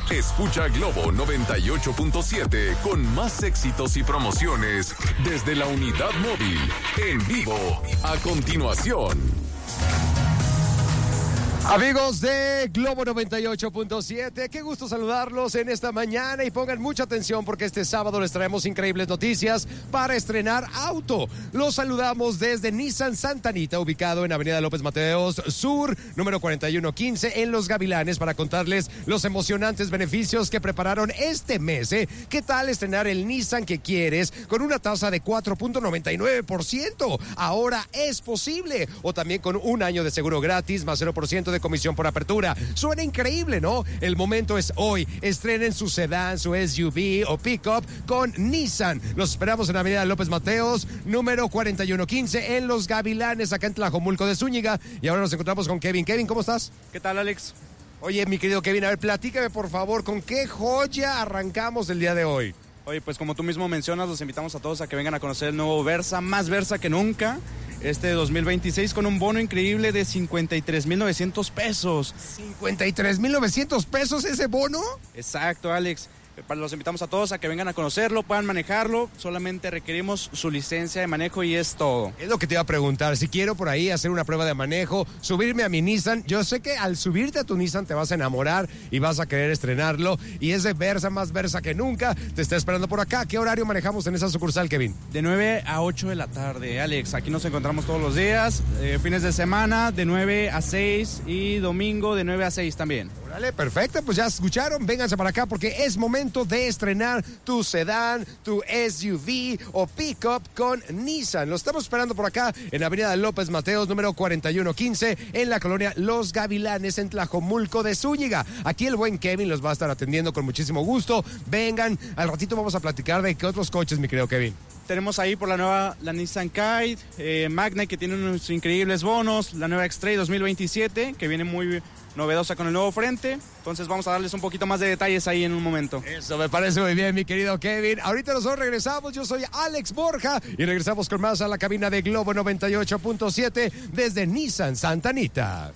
Escucha Globo 98.7 con más éxitos y promociones desde la unidad móvil, en vivo, a continuación. Amigos de Globo 98.7, qué gusto saludarlos en esta mañana y pongan mucha atención porque este sábado les traemos increíbles noticias para estrenar auto. Los saludamos desde Nissan Santa Anita, ubicado en Avenida López Mateos Sur, número 4115, en Los Gavilanes, para contarles los emocionantes beneficios que prepararon este mes. ¿Qué tal estrenar el Nissan que quieres con una tasa de 4.99%? Ahora es posible. O también con un año de seguro gratis, más 0% de comisión por apertura. Suena increíble, ¿no? El momento es hoy. Estrenen su sedán, su SUV o pickup con Nissan. Los esperamos en Avenida López Mateos, número 4115, en Los Gavilanes, acá en Tlajomulco de Zúñiga. Y ahora nos encontramos con Kevin. Kevin, ¿cómo estás? ¿Qué tal, Alex? Oye, mi querido Kevin, a ver, platícame por favor, ¿con qué joya arrancamos el día de hoy? Oye, pues como tú mismo mencionas, los invitamos a todos a que vengan a conocer el nuevo Versa, más Versa que nunca, este 2026, con un bono increíble de 53,900 pesos. ¿53,900 pesos ese bono? Exacto, Alex. Los invitamos a todos a que vengan a conocerlo, puedan manejarlo. Solamente requerimos su licencia de manejo y es todo. Es lo que te iba a preguntar. Si quiero por ahí hacer una prueba de manejo, subirme a mi Nissan, yo sé que al subirte a tu Nissan te vas a enamorar y vas a querer estrenarlo. Y ese Versa, más Versa que nunca, te está esperando por acá. ¿Qué horario manejamos en esa sucursal, Kevin? De 9 a 8 de la tarde, Alex. Aquí nos encontramos todos los días, fines de semana de 9 a 6 y domingo de 9 a 6 también. Órale, perfecto, pues ya escucharon, vénganse para acá porque es momento de estrenar tu sedán, tu SUV o pickup con Nissan. Lo estamos esperando por acá en Avenida López Mateos, número 4115, en la colonia Los Gavilanes, en Tlajomulco de Zúñiga. Aquí el buen Kevin los va a estar atendiendo con muchísimo gusto. Vengan, al ratito vamos a platicar de qué otros coches, mi querido Kevin. Tenemos ahí por la Nissan Kite, Magna, que tiene unos increíbles bonos, la nueva X-Trail 2027, que viene muy novedosa con el nuevo frente. Entonces vamos a darles un poquito más de detalles ahí en un momento. Eso me parece muy bien, mi querido Kevin. Ahorita nosotros regresamos, yo soy Alex Borja y regresamos con más a la cabina de Globo 98.7 desde Nissan Santa Anita.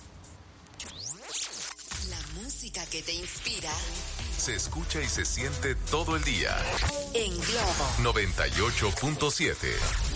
La música que te inspira Se escucha y se siente todo el día. en Globo 98.7.